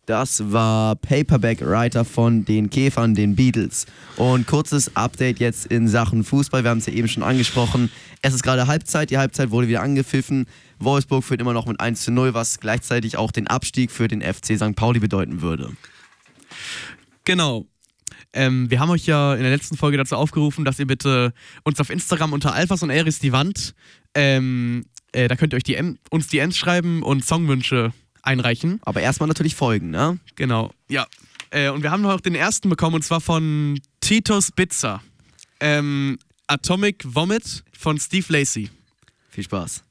Das war Paperback Writer von den Käfern, den Beatles. Und kurzes Update jetzt in Sachen Fußball. Wir haben es ja eben schon angesprochen. Es ist gerade Halbzeit. Die Halbzeit wurde wieder angepfiffen. Wolfsburg führt immer noch mit 1:0, was gleichzeitig auch den Abstieg für den FC St. Pauli bedeuten würde. Genau. Wir haben euch ja in der letzten Folge dazu aufgerufen, dass ihr bitte uns auf Instagram unter Alphas und Eris die Wand, da könnt ihr euch uns DMs schreiben und Songwünsche einreichen. Aber erstmal natürlich folgen, ne? Genau, ja. Und wir haben noch den ersten bekommen, und zwar von Titus Bitzer. Atomic Vomit von Steve Lacey. Viel Spaß.